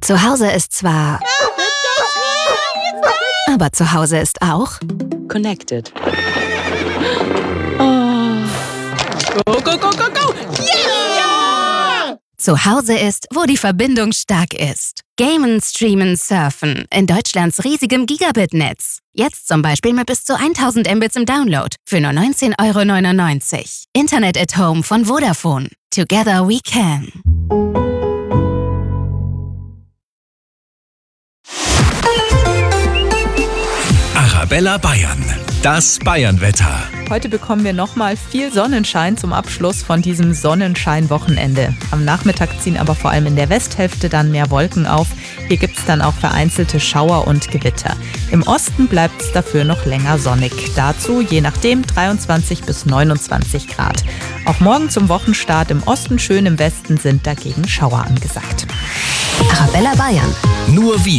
Zu Hause ist zwar... Aber zu Hause ist auch... Connected. Go, go, go, go, go! Yeah! Zu Hause ist, wo die Verbindung stark ist. Gamen, streamen, surfen. In Deutschlands riesigem Gigabit-Netz. Jetzt zum Beispiel mit bis zu 1000 Mbits im Download. Für nur 19,99 €. Internet at Home von Vodafone. Together we can. Arabella Bayern. Das Bayernwetter. Heute bekommen wir nochmal viel Sonnenschein zum Abschluss von diesem Sonnenschein-Wochenende. Am Nachmittag ziehen aber vor allem in der Westhälfte dann mehr Wolken auf. Hier gibt es dann auch vereinzelte Schauer und Gewitter. Im Osten bleibt es dafür noch länger sonnig. Dazu je nachdem 23 bis 29 Grad. Auch morgen zum Wochenstart im Osten schön, im Westen sind dagegen Schauer angesagt. Arabella Bayern. Nur wir